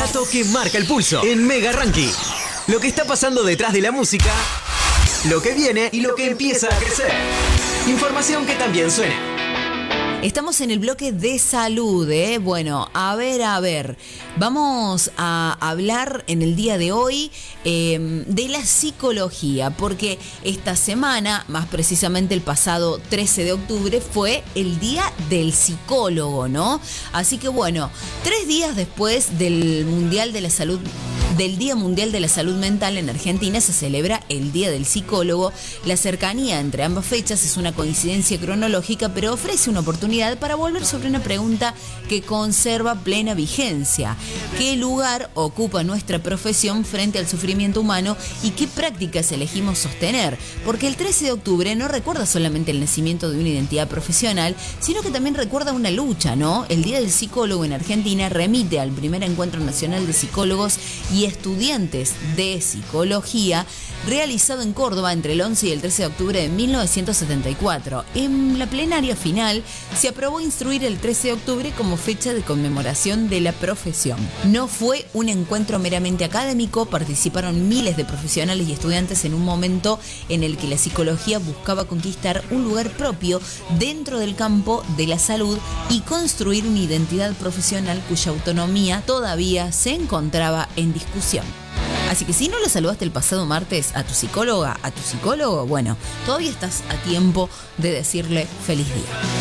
dato que marca el pulso en Mega Ranking. Lo que está pasando detrás de la música, lo que viene y lo que empieza a crecer. Información que también suena. Estamos en el bloque de salud, ¿eh? Bueno, a ver. Vamos a hablar en el día de hoy de la psicología, porque esta semana, más precisamente el pasado 13 de octubre, fue el Día del Psicólogo, ¿no? Así que bueno, 3 días después del Día Mundial de la Salud Mental en Argentina se celebra el Día del Psicólogo. La cercanía entre ambas fechas es una coincidencia cronológica, pero ofrece una oportunidad para volver sobre una pregunta que conserva plena vigencia. ¿Qué lugar ocupa nuestra profesión frente al sufrimiento humano y qué prácticas elegimos sostener? Porque el 13 de octubre no recuerda solamente el nacimiento de una identidad profesional, sino que también recuerda una lucha, ¿no? El Día del Psicólogo en Argentina remite al primer Encuentro Nacional de Psicólogos y Estudiantes de Psicología, realizado en Córdoba entre el 11 y el 13 de octubre de 1974. En la plenaria final se aprobó instruir el 13 de octubre como fecha de conmemoración de la profesión. No fue un encuentro meramente académico, participaron miles de profesionales y estudiantes en un momento en el que la psicología buscaba conquistar un lugar propio dentro del campo de la salud y construir una identidad profesional cuya autonomía todavía se encontraba en discusión. Así que si no lo saludaste el pasado martes a tu psicóloga, a tu psicólogo, bueno, todavía estás a tiempo de decirle feliz día.